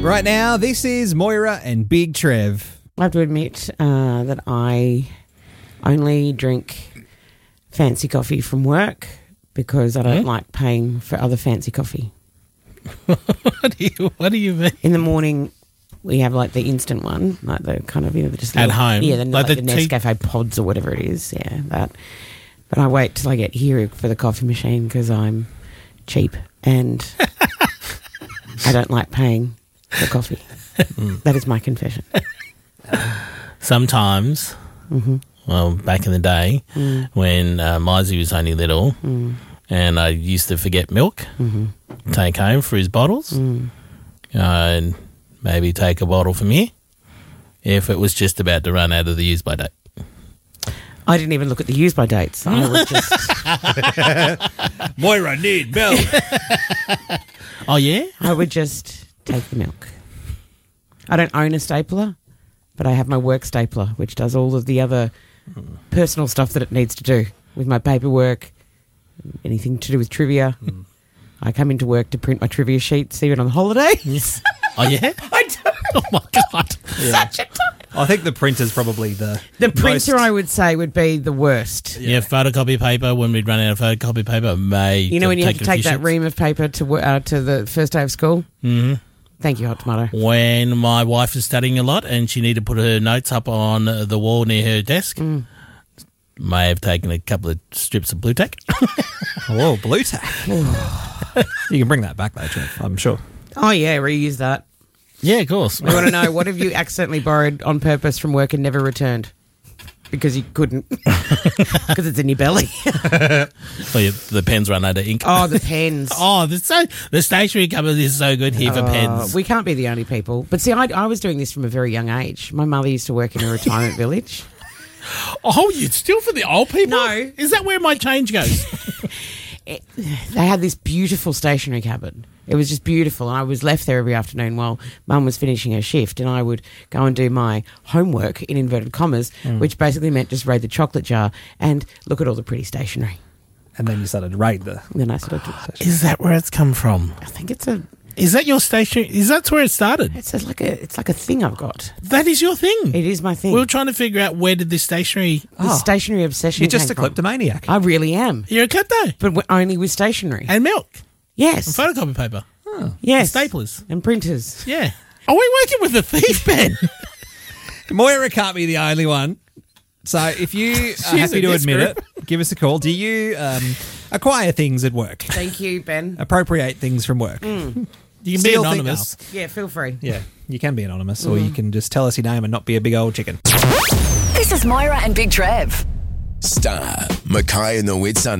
Right now, this is Moira and Big Trev. I have to admit that I only drink fancy coffee from work because I don't like paying for other fancy coffee. What do you mean? In the morning, we have like the instant one, like the kind of, just At home? Yeah, Like the the Nescafe pods or whatever it is. Yeah, that. But I wait till I get here for the coffee machine because I'm cheap and I don't like paying for coffee. That is my confession. Sometimes, well, back in the day when Mizey was only little and I used to forget milk, take home for his bottles and maybe take a bottle from here if it was just about to run out of the use-by date. I didn't even look at the use-by dates. I would just... Moira, need milk. Oh, yeah? I would just take the milk. I don't own a stapler, but I have my work stapler, which does all of the other personal stuff that it needs to do with my paperwork, anything to do with trivia. I come into work to print my trivia sheets even on holidays. Oh, yeah? I do. Oh, my God. Such a time. I think the printer's probably the Printer, most... I would say, would be the worst. Yeah, photocopy paper, when we'd run out of photocopy paper, You know when you have to take that ream of paper to the first day of school? Mm-hmm. Thank you, Hot Tomato. When my wife was studying a lot and she needed to put her notes up on the wall near her desk, may have taken a couple of strips of blue tack. Oh, blue tack. You can bring that back though, Trev, I'm sure. Oh, yeah, reuse that. Yeah, of course. We want to know, what have you accidentally borrowed on purpose from work and never returned? Because you couldn't. Because it's in your belly. Well, the pens run out of ink. Oh, the pens. Oh, the stationery cupboard is so good here for pens. We can't be the only people. But see, I was doing this from a very young age. My mother used to work in a retirement village. Oh, you're still for the old people? No. Is that where my change goes? They had this beautiful stationery cupboard. It was just beautiful. And I was left there every afternoon while Mum was finishing her shift, and I would go and do my homework, in inverted commas, which basically meant just raid the chocolate jar and look at all the pretty stationery. And then you started to raid the... And then I sort of... Is that where it's come from? I think it's Is that your stationery? Is that where it started? it's like a thing I've got. That is your thing. It is my thing. We were trying to figure out where did this stationery... The stationery obsession You're just a came from. kleptomaniac. I really am. You're a klepto. But only with stationery. And milk. Yes. And photocopy paper. Yes. Staplers. And printers. Yeah. Are we working with a thief, Ben? Moira can't be the only one. So if you are happy to admit it, give us a call. Do you acquire things at work? Thank you, Ben. Appropriate things from work? You can be Steal anonymous. Yeah, feel free. Yeah, you can be anonymous, or you can just tell us your name and not be a big old chicken. This is Moira and Big Trev. Star, Mackay and the Whitsunday.